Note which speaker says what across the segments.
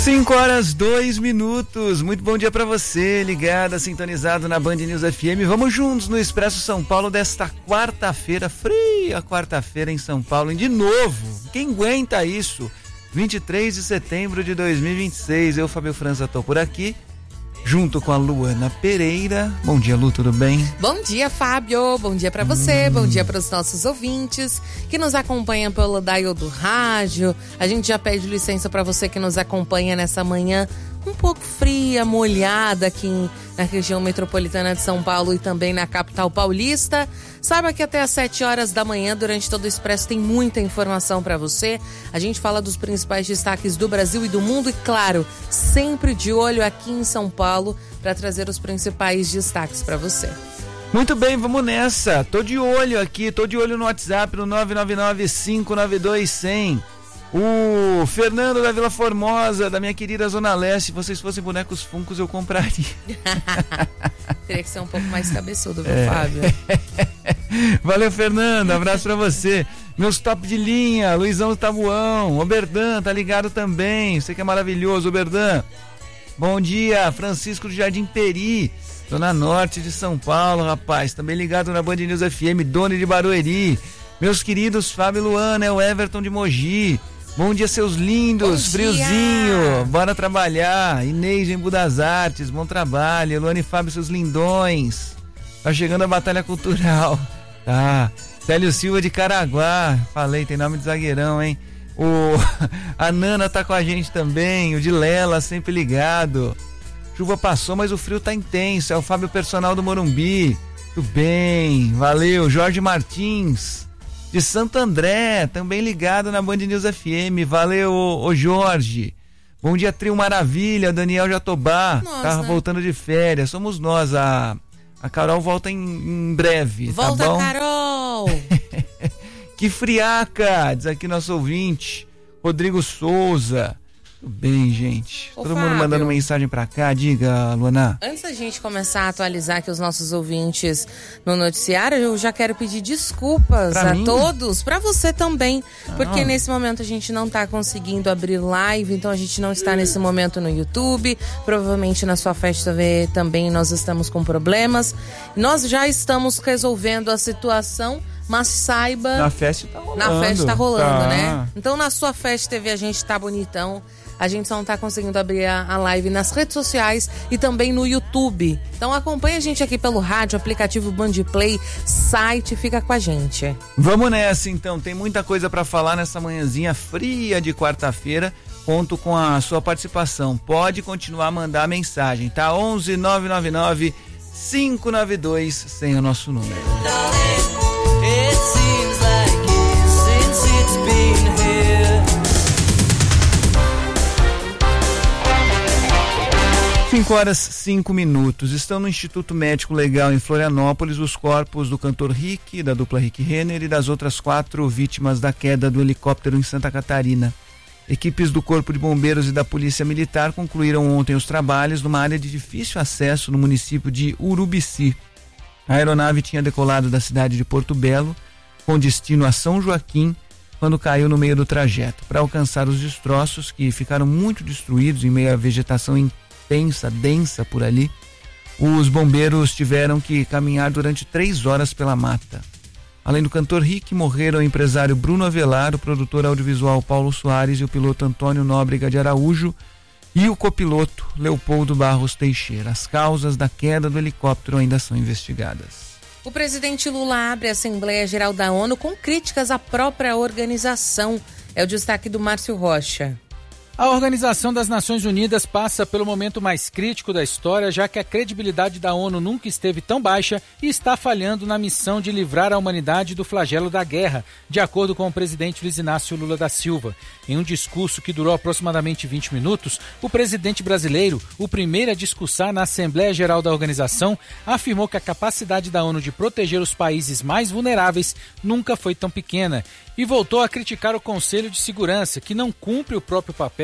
Speaker 1: 5h02. Muito bom dia para você, ligada, sintonizado na Band News FM. Vamos juntos no Expresso São Paulo desta quarta-feira, fria quarta-feira em São Paulo. E de novo, quem aguenta isso? 23 de setembro de 2026. Eu, Fábio França, tô por aqui, junto com a Luana Pereira. Bom dia, Lu, tudo bem?
Speaker 2: Bom dia, Fábio. Bom dia pra você, bom dia para os nossos ouvintes que nos acompanham pelo dial do rádio. A gente já pede licença para você que nos acompanha nessa manhã um pouco fria, molhada aqui na região metropolitana de São Paulo e também na capital paulista. Saiba que até às 7 horas da manhã, durante todo o Expresso, tem muita informação para você. A gente fala dos principais destaques do Brasil e do mundo e, claro, sempre de olho aqui em São Paulo para trazer os principais destaques para você.
Speaker 1: Muito bem, vamos nessa. Tô de olho aqui, tô de olho no WhatsApp, no 999-592-100. O Fernando da Vila Formosa, da minha querida Zona Leste. Se vocês fossem bonecos Funkos, eu compraria.
Speaker 2: Teria que ser um pouco mais cabeçudo, viu, Fábio?
Speaker 1: Valeu, Fernando, abraço pra você. Meus top de linha, Luizão do Tabuão, Oberdan, tá ligado também, você que é maravilhoso, Oberdan. Bom dia, Francisco do Jardim Peri, Zona Norte de São Paulo, rapaz, também ligado na Band News FM, Doni de Barueri. Meus queridos Fábio e Luana, é o Everton de Mogi. Bom dia, seus lindos, friozinho, bora trabalhar. Inês de Embu das Artes, bom trabalho. Luana e Fábio, seus lindões. Tá chegando a Batalha Cultural. Tá. Célio Silva de Caraguá, falei, tem nome de zagueirão, hein? A Nana tá com a gente também, o de Lela, sempre ligado. Chuva passou, mas o frio tá intenso, é o Fábio Personal do Morumbi. Tudo bem, valeu. Jorge Martins de Santo André, também ligado na Band News FM. Valeu, ô Jorge. Bom dia, Trio Maravilha, Daniel Jatobá. Tá voltando de férias. Somos nós, a Carol volta em breve.
Speaker 2: Volta,
Speaker 1: tá bom?
Speaker 2: Carol!
Speaker 1: Que friaca, diz aqui nosso ouvinte, Rodrigo Souza. Tudo bem, gente? Todo mundo mandando mensagem pra cá, diga, Luana.
Speaker 2: Antes da gente começar a atualizar aqui os nossos ouvintes no noticiário, eu já quero pedir desculpas
Speaker 1: pra
Speaker 2: mim? Todos, pra você também, porque nesse momento a gente não tá conseguindo abrir live, então a gente não está nesse momento no YouTube, provavelmente na sua festa também nós estamos com problemas. Nós já estamos resolvendo a situação, mas saiba...
Speaker 1: Na festa tá rolando.
Speaker 2: Na festa tá rolando, né? Então na sua festa TV a gente tá bonitão. A gente só não tá conseguindo abrir a live nas redes sociais e também no YouTube. Então acompanha a gente aqui pelo rádio, aplicativo Bandplay, site, fica com a gente.
Speaker 1: Vamos nessa então, tem muita coisa pra falar nessa manhãzinha fria de quarta-feira. Conto com a sua participação. Pode continuar a mandar mensagem, tá? 11 999 592 sem o nosso número. It seems like years since it's been here. 5h05. Estão no Instituto Médico Legal em Florianópolis os corpos do cantor Rick, da dupla Rick Renner e das outras 4 vítimas da queda do helicóptero em Santa Catarina. Equipes do Corpo de Bombeiros e da Polícia Militar concluíram ontem os trabalhos numa área de difícil acesso no município de Urubici. A aeronave tinha decolado da cidade de Porto Belo, com destino a São Joaquim, quando caiu no meio do trajeto. Para alcançar os destroços, que ficaram muito destruídos em meio à vegetação intensa, densa por ali, os bombeiros tiveram que caminhar durante 3 horas pela mata. Além do cantor Rick, morreram o empresário Bruno Avelar, o produtor audiovisual Paulo Soares e o piloto Antônio Nóbrega de Araújo e o copiloto Leopoldo Barros Teixeira. As causas da queda do helicóptero ainda são investigadas.
Speaker 2: O presidente Lula abre a Assembleia Geral da ONU com críticas à própria organização. É o destaque do Márcio Rocha.
Speaker 3: A Organização das Nações Unidas passa pelo momento mais crítico da história, já que a credibilidade da ONU nunca esteve tão baixa e está falhando na missão de livrar a humanidade do flagelo da guerra, de acordo com o presidente Luiz Inácio Lula da Silva. Em um discurso que durou aproximadamente 20 minutos, o presidente brasileiro, o primeiro a discursar na Assembleia Geral da organização, afirmou que a capacidade da ONU de proteger os países mais vulneráveis nunca foi tão pequena e voltou a criticar o Conselho de Segurança, que não cumpre o próprio papel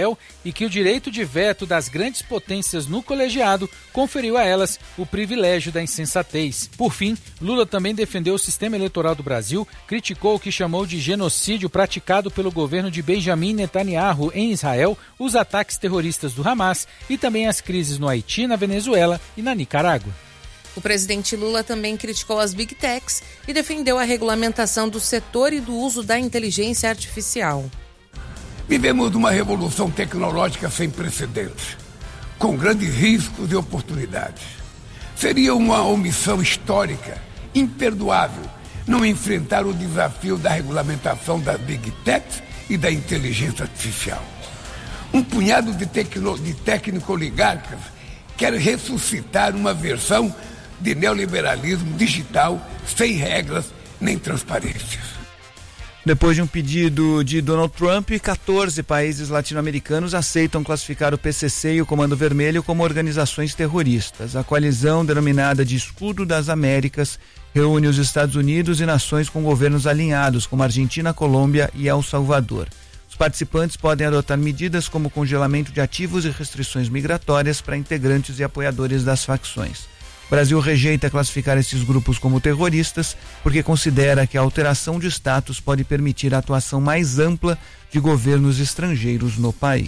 Speaker 3: papel e que o direito de veto das grandes potências no colegiado conferiu a elas o privilégio da insensatez. Por fim, Lula também defendeu o sistema eleitoral do Brasil, criticou o que chamou de genocídio praticado pelo governo de Benjamin Netanyahu em Israel, os ataques terroristas do Hamas e também as crises no Haiti, na Venezuela e na Nicarágua.
Speaker 2: O presidente Lula também criticou as Big Techs e defendeu a regulamentação do setor e do uso da inteligência artificial.
Speaker 4: Vivemos uma revolução tecnológica sem precedentes, com grandes riscos e oportunidades. Seria uma omissão histórica, imperdoável, não enfrentar o desafio da regulamentação das Big Techs e da inteligência artificial. Um punhado de técnico-oligarcas quer ressuscitar uma versão de neoliberalismo digital sem regras nem transparências.
Speaker 1: Depois de um pedido de Donald Trump, 14 países latino-americanos aceitam classificar o PCC e o Comando Vermelho como organizações terroristas. A coalizão, denominada de Escudo das Américas, reúne os Estados Unidos e nações com governos alinhados, como Argentina, Colômbia e El Salvador. Os participantes podem adotar medidas como congelamento de ativos e restrições migratórias para integrantes e apoiadores das facções. O Brasil rejeita classificar esses grupos como terroristas porque considera que a alteração de status pode permitir a atuação mais ampla de governos estrangeiros no país.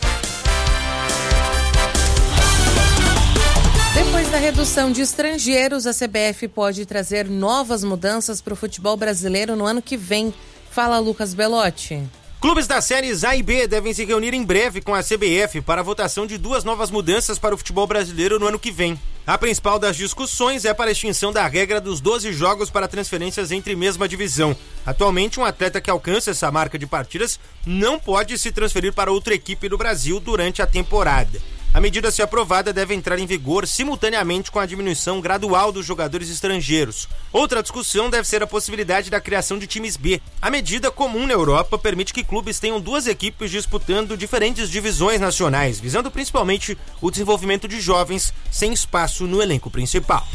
Speaker 2: Depois da redução de estrangeiros, a CBF pode trazer novas mudanças para o futebol brasileiro no ano que vem. Fala, Lucas Belotti.
Speaker 5: Clubes das séries A e B devem se reunir em breve com a CBF para a votação de 2 novas mudanças para o futebol brasileiro no ano que vem. A principal das discussões é para a extinção da regra dos 12 jogos para transferências entre mesma divisão. Atualmente, um atleta que alcança essa marca de partidas não pode se transferir para outra equipe do Brasil durante a temporada. A medida, se aprovada, deve entrar em vigor simultaneamente com a diminuição gradual dos jogadores estrangeiros. Outra discussão deve ser a possibilidade da criação de times B. A medida, comum na Europa, permite que clubes tenham 2 equipes disputando diferentes divisões nacionais, visando principalmente o desenvolvimento de jovens sem espaço no elenco principal.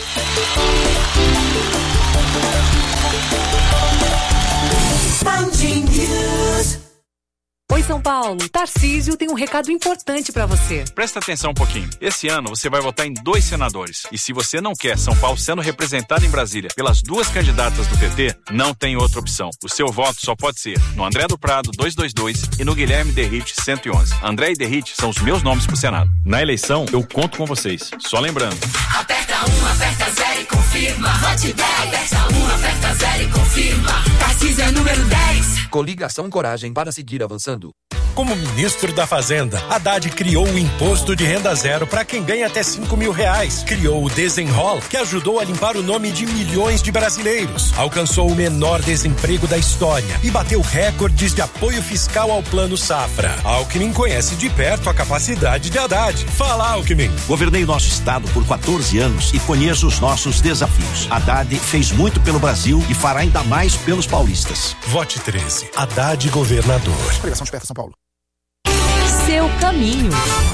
Speaker 6: Oi, São Paulo. Tarcísio tem um recado importante pra você.
Speaker 7: Presta atenção um pouquinho. Esse ano você vai votar em 2 senadores. E se você não quer São Paulo sendo representado em Brasília pelas 2 candidatas do PT, não tem outra opção. O seu voto só pode ser no André do Prado 222 e no Guilherme Derrite 111. André e Derrite são os meus nomes pro Senado. Na eleição, eu conto com vocês. Só lembrando.
Speaker 8: Aperta 1, aperta 0 e confirma. Vote 10. Aperta 1, aperta 0 e confirma. Tarcísio é número 10.
Speaker 9: Coligação Coragem para seguir avançando.
Speaker 10: Como ministro da Fazenda, Haddad criou o Imposto de Renda Zero para quem ganha até R$5.000. Criou o Desenrola, que ajudou a limpar o nome de milhões de brasileiros. Alcançou o menor desemprego da história e bateu recordes de apoio fiscal ao Plano Safra. Alckmin conhece de perto a capacidade de Haddad. Fala, Alckmin.
Speaker 11: Governei nosso estado por 14 anos e conheço os nossos desafios. Haddad fez muito pelo Brasil e fará ainda mais pelos paulistas.
Speaker 10: Vote 13. Haddad governador.
Speaker 9: Coligação de São Paulo.
Speaker 6: Seu caminho.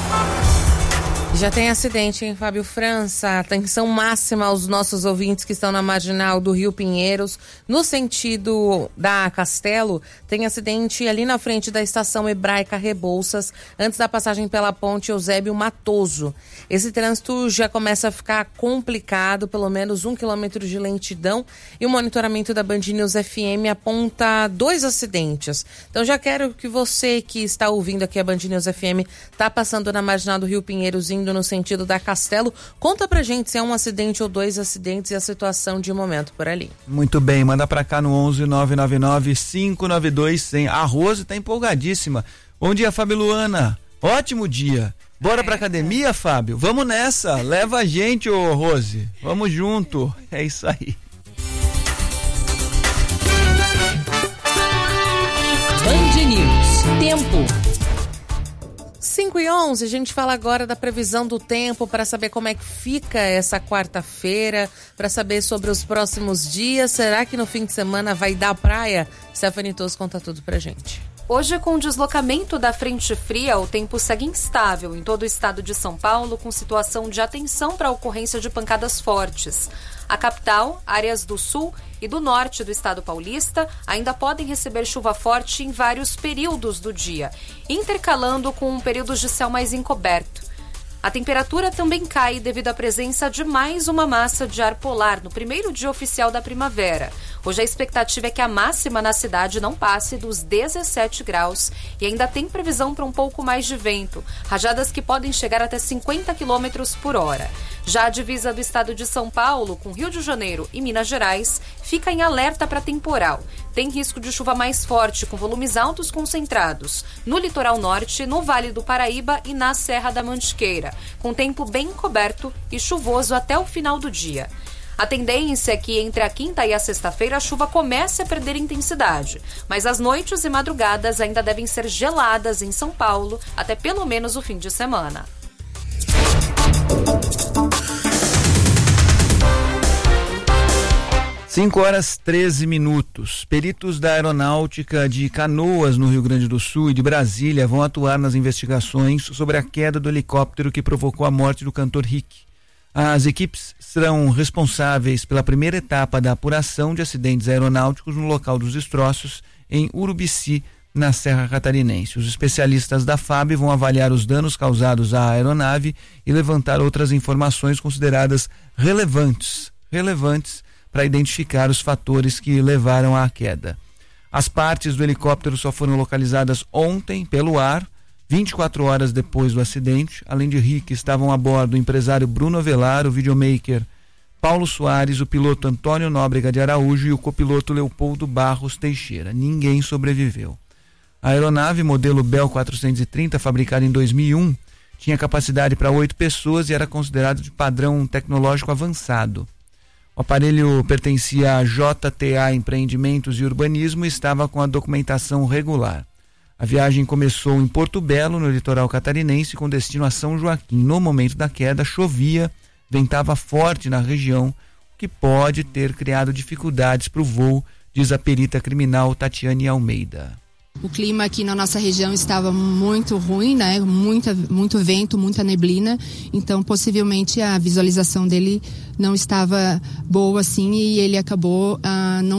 Speaker 2: Já tem acidente, hein, Fábio França? Atenção máxima aos nossos ouvintes que estão na marginal do Rio Pinheiros, no sentido da Castelo. Tem acidente ali na frente da estação Hebraica Rebouças, antes da passagem pela ponte Eusébio Matoso. Esse trânsito já começa a ficar complicado, pelo menos 1 quilômetro de lentidão, e o monitoramento da Band News FM aponta 2 acidentes. Então já quero que você que está ouvindo aqui a Band News FM, está passando na marginal do Rio Pinheiros, indo no sentido da Castelo, conta pra gente se é um acidente ou 2 acidentes e a situação de momento por ali.
Speaker 1: Muito bem, manda pra cá no 11-999-592-100. A Rose tá empolgadíssima. Bom dia, Fábio Luana. Ótimo dia. Bora pra academia, Fábio? Vamos nessa. Leva a gente, ô Rose. Vamos junto. É isso aí.
Speaker 6: Band News. Tempo.
Speaker 2: 5h11, a gente fala agora da previsão do tempo para saber como é que fica essa quarta-feira, para saber sobre os próximos dias. Será que no fim de semana vai dar praia? Stephanie Tosso conta tudo pra gente.
Speaker 12: Hoje, com o deslocamento da frente fria, o tempo segue instável em todo o estado de São Paulo, com situação de atenção para a ocorrência de pancadas fortes. A capital, áreas do sul e do norte do estado paulista ainda podem receber chuva forte em vários períodos do dia, intercalando com períodos de céu mais encoberto. A temperatura também cai devido à presença de mais uma massa de ar polar no primeiro dia oficial da primavera. Hoje a expectativa é que a máxima na cidade não passe dos 17 graus e ainda tem previsão para um pouco mais de vento, rajadas que podem chegar até 50 km por hora. Já a divisa do estado de São Paulo, com Rio de Janeiro e Minas Gerais, fica em alerta para temporal. Tem risco de chuva mais forte, com volumes altos concentrados no litoral norte, no Vale do Paraíba e na Serra da Mantiqueira, com tempo bem encoberto e chuvoso até o final do dia. A tendência é que entre a quinta e a sexta-feira a chuva comece a perder intensidade, mas as noites e madrugadas ainda devem ser geladas em São Paulo até pelo menos o fim de semana.
Speaker 1: 5h13. Peritos da Aeronáutica de Canoas, no Rio Grande do Sul, e de Brasília vão atuar nas investigações sobre a queda do helicóptero que provocou a morte do cantor Rick. As equipes serão responsáveis pela primeira etapa da apuração de acidentes aeronáuticos no local dos destroços, em Urubici, na Serra Catarinense. Os especialistas da FAB vão avaliar os danos causados à aeronave e levantar outras informações consideradas relevantes para identificar os fatores que levaram à queda. As partes do helicóptero só foram localizadas ontem pelo ar, 24 horas depois do acidente. Além de Rick, estavam a bordo o empresário Bruno Avelar, o videomaker Paulo Soares, o piloto Antônio Nóbrega de Araújo e o copiloto Leopoldo Barros Teixeira. Ninguém sobreviveu. A aeronave, modelo Bell 430, fabricada em 2001, tinha capacidade para 8 pessoas e era considerado de padrão tecnológico avançado. O aparelho pertencia à JTA Empreendimentos e Urbanismo e estava com a documentação regular. A viagem começou em Porto Belo, no litoral catarinense, com destino a São Joaquim. No momento da queda, chovia, ventava forte na região, o que pode ter criado dificuldades para o voo, diz a perita criminal Tatiane Almeida.
Speaker 13: O clima aqui na nossa região estava muito ruim, né? Muito vento, muita neblina, então possivelmente a visualização dele não estava boa assim e ele acabou não